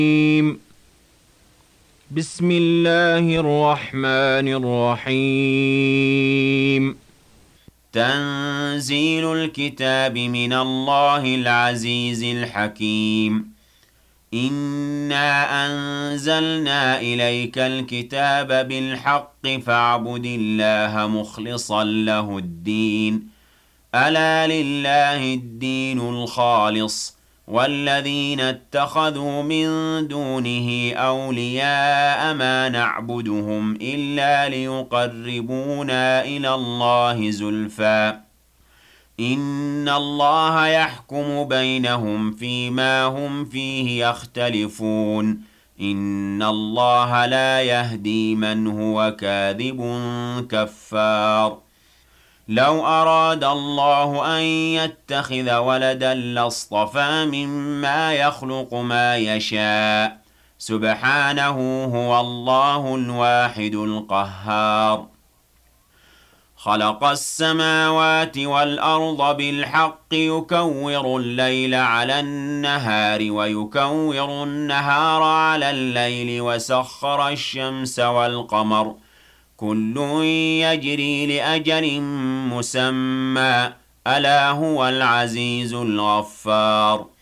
بسم الله الرحمن الرحيم. تنزيل الكتاب من الله العزيز الحكيم. إنا أنزلنا إليك الكتاب بالحق فاعبد الله مخلصا له الدين. ألا لله الدين الخالص، والذين اتخذوا من دونه أولياء ما نعبدهم إلا ليقربونا إلى الله زلفى. إن الله يحكم بينهم فيما هم فيه يختلفون. إن الله لا يهدي من هو كاذب كفار. لو أراد الله أن يتخذ ولدا لاصطفى مما يخلق ما يشاء. سبحانه هو الله الواحد القهار. خلق السماوات والأرض بالحق يكور الليل على النهار ويكور النهار على الليل وسخر الشمس والقمر كل يجري لأجل مسمى. ألا هو العزيز الغفار.